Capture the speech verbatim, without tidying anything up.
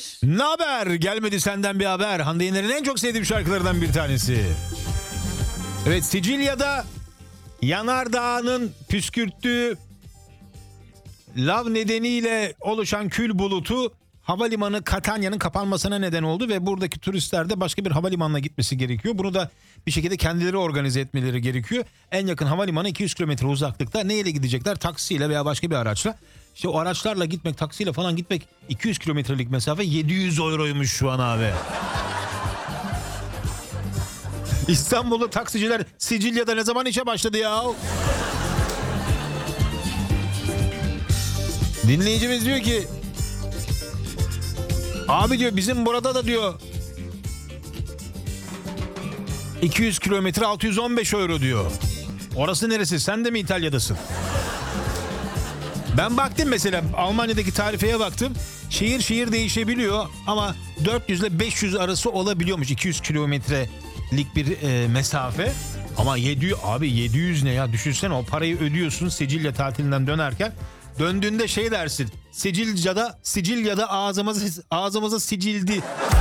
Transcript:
Ne haber? Gelmedi senden bir haber. Hande Yener'in en çok sevdiğim şarkılarından bir tanesi. Evet, Sicilya'da yanardağının püskürttüğü lav nedeniyle oluşan kül bulutu havalimanı Catania'nın kapanmasına neden oldu ve buradaki turistler de başka bir havalimanına gitmesi gerekiyor. Bunu da bir şekilde kendileri organize etmeleri gerekiyor. En yakın havalimanı iki yüz kilometre uzaklıkta. Neyle gidecekler? Taksiyle veya başka bir araçla. İşte o araçlarla gitmek, taksiyle falan gitmek iki yüz kilometrelik mesafe yedi yüz euroymuş şu an abi. İstanbul'da taksiciler Sicilya'da ne zaman işe başladı ya? Dinleyicimiz diyor ki, abi diyor bizim burada da diyor iki yüz kilometre altı yüz on beş euro diyor. Orası neresi? Sen de mi İtalya'dasın? Ben baktım mesela Almanya'daki tarifeye baktım. Şehir şehir değişebiliyor ama dört yüz ile beş yüz arası olabiliyormuş iki yüz kilometrelik bir e, mesafe. Ama yedi yüz abi yedi yüz ne ya, düşünsene o parayı ödüyorsun Sicilya tatilinden dönerken. Döndüğünde şey dersin, Sicilya'da Sicilya'da ağzımıza ağzımıza sicildi